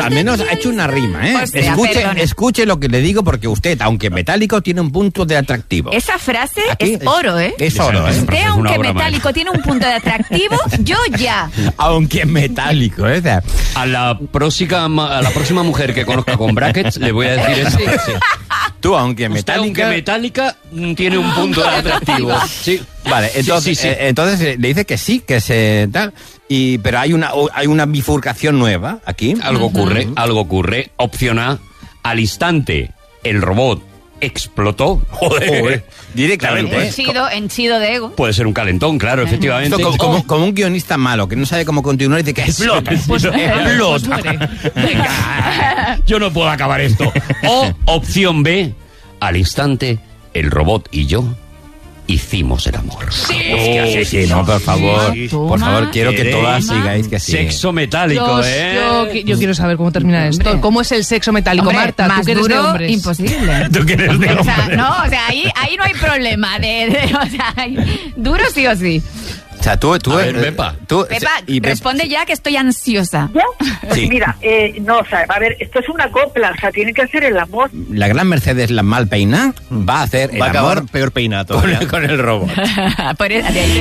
al menos ha hecho una rima, ¿eh? O sea, Escuche lo que le digo, porque usted, aunque metálico, tiene un punto de atractivo. Esa frase Aquí es oro, ¿eh? Es oro, ¿eh? Usted, aunque metálico, tiene un punto de atractivo, yo ya. Aunque metálico, ¿eh? O sea, A la próxima mujer que conozca con brackets le voy a decir eso. Sí. tú, aunque Usted, metálica... aunque metálica, tiene un punto de atractivo. Sí. Vale, entonces, Sí. entonces le dice que sí, que se tal, pero hay una bifurcación nueva aquí. Algo ocurre. Opción A, al instante, el robot explotó. Joder. Directamente. Henchido de ego. Puede ser un calentón, claro, efectivamente. Esto como un guionista malo que no sabe cómo continuar y dice que explota. Pues Explota. muere. Venga, yo no puedo acabar esto. O opción B, al instante, el robot y yo hicimos el amor. Sí, no, por favor. Por favor, quiero que todas sigáis que sí. Sexo metálico, Yo quiero saber cómo termina esto. Hombre. ¿Cómo es el sexo metálico, Hombre, Marta? más Tú que eres de duro, hombres. imposible. Tú que eres de O sea, hombre. no, o sea, ahí no hay problema. O sea, duro sí o sí. O sea, tú, A ver, Pepa. Pepa, responde ya que estoy ansiosa. ¿Ya? Sí. Mira, no, o sea, a ver, esto es una copla, o sea, tiene que hacer el amor. La gran Mercedes, la mal peina, va a hacer el Va a acabar amor peor peinado. con el robot. De ahí